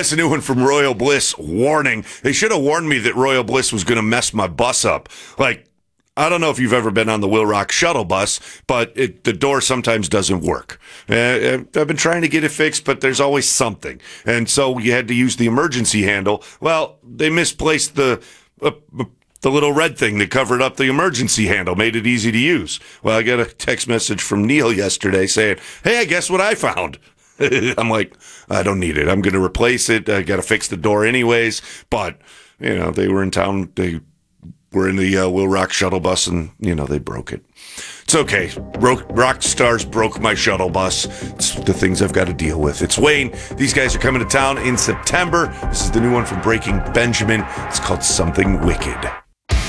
That's a new one from Royal Bliss. Warning. They should have warned me that Royal Bliss was going to mess my bus up. Like, I don't know if you've ever been on the Will Rock shuttle bus, but the door sometimes doesn't work. I've been trying to get it fixed, but there's always something. And so you had to use the emergency handle. Well, they misplaced the little red thing that covered up the emergency handle, made it easy to use. Well, I got a text message from Neil yesterday saying, hey, guess what I found? I'm like, I don't need it. I'm going to replace it. I got to fix the door anyways. But, they were in town. They were in the Will Rock shuttle bus, and, they broke it. It's okay. Rock stars broke my shuttle bus. It's the things I've got to deal with. It's Wayne. These guys are coming to town in September. This is the new one from Breaking Benjamin. It's called Something Wicked.